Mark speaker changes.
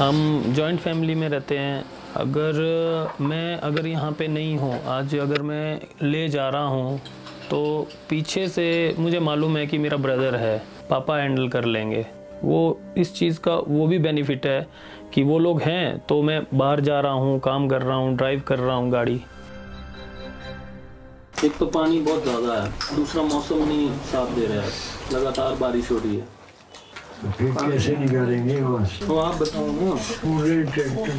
Speaker 1: हम joint family में रहते हैं। अगर यहाँ पे नहीं हूँ, आज अगर मैं ले जा रहा हूँ तो पीछे से मुझे मालूम है कि मेरा ब्रदर है, पापा हैंडल कर लेंगे। वो इस चीज़ का वो भी बेनिफिट है कि वो लोग हैं तो मैं बाहर जा रहा हूँ, काम कर रहा हूँ, ड्राइव कर रहा हूँ गाड़ी। एक तो पानी बहुत ज़्यादा है, दूसरा मौसम नहीं साथ दे रहा है, लगातार बारिश हो रही है।
Speaker 2: फिर कैसे निकालेंगे वहाँ से?
Speaker 1: तो आप बताओ ना।
Speaker 2: पूरे ट्रैक्टर